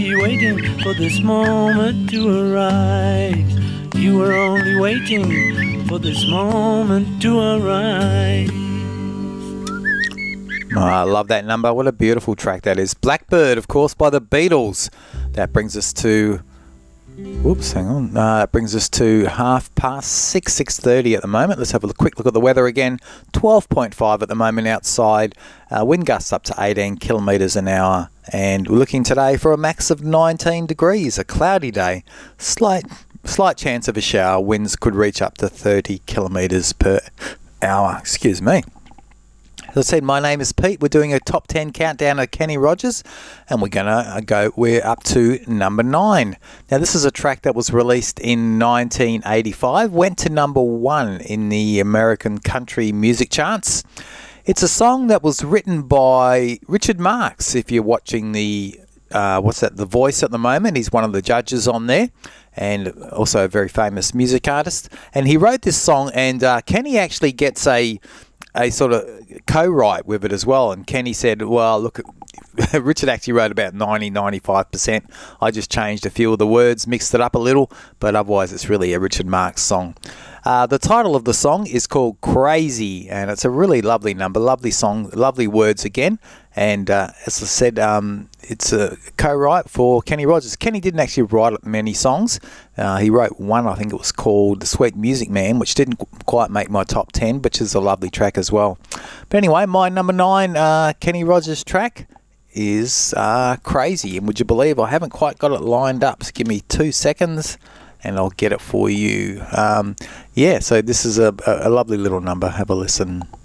You waiting for this moment to arise. You were only waiting for this moment to arise. Oh, I love that number. What a beautiful track that is. Blackbird, of course, by the Beatles. That brings us to... Whoops, hang on. That brings us to 6:30 at the moment. Let's have a quick look at the weather again. 12.5 at the moment outside. Wind gusts up to 18 kilometres an hour. And we're looking today for a max of 19 degrees. A cloudy day. Slight chance of a shower. Winds could reach up to 30 kilometres per hour. Excuse me. As I said, my name is Pete. We're doing a top 10 countdown of Kenny Rogers, and we're up to number 9. Now, this is a track that was released in 1985, went to number 1 in the American country music charts. It's a song that was written by Richard Marx. If you're watching The Voice at the moment, he's one of the judges on there, and also a very famous music artist. And he wrote this song, and Kenny actually gets a sort of co-write with it as well. And Kenny said, well, look, Richard actually wrote about 95%. I just changed a few of the words, mixed it up a little, but otherwise it's really a Richard Marx song. The title of the song is called Crazy, and it's a really lovely number, lovely song, lovely words again. And as I said, it's a co-write for Kenny Rogers. Kenny didn't actually write many songs. He wrote one, I think it was called The Sweet Music Man, which didn't quite make my top 10, which is a lovely track as well. But anyway, my number 9 Kenny Rogers track is Crazy. And would you believe I haven't quite got it lined up? So give me 2 seconds and I'll get it for you. So this is a lovely little number. Have a listen.